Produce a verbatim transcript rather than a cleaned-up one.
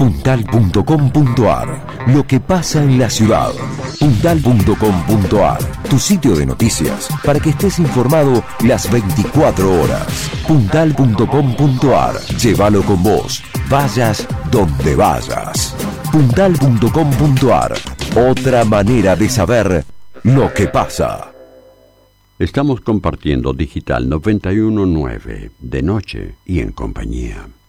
puntal punto com punto ar. Lo que pasa en la ciudad. puntal punto com punto ar. Tu sitio de noticias para que estés informado las veinticuatro horas. puntal punto com punto ar. Llévalo con vos. Vayas donde vayas. puntal punto com punto ar. Otra manera de saber lo que pasa. Estamos compartiendo Digital noventa y uno punto nueve de noche y en compañía.